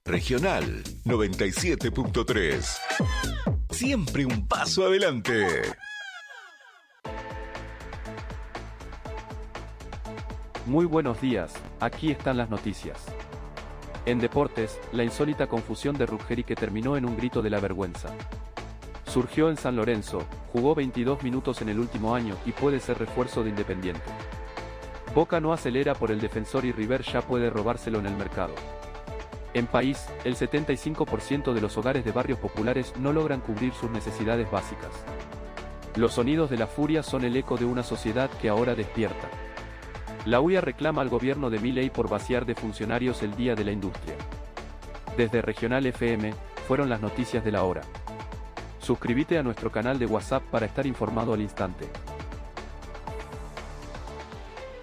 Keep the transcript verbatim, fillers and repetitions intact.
Regional noventa y siete punto tres. Siempre un paso adelante. Muy buenos días, aquí están las noticias. En deportes, la insólita confusión de Ruggeri que terminó en un grito de la vergüenza. Surgió en San Lorenzo, jugó veintidós minutos en el último año y puede ser refuerzo de Independiente. Boca no acelera por el defensor y River ya puede robárselo en el mercado. En país, el setenta y cinco por ciento de los hogares de barrios populares no logran cubrir sus necesidades básicas. Los sonidos de la furia son el eco de una sociedad que ahora despierta. La U I A reclama al gobierno de Milei por vaciar de funcionarios el Día de la Industria. Desde Regional F M, fueron las noticias de la hora. Suscríbete a nuestro canal de WhatsApp para estar informado al instante.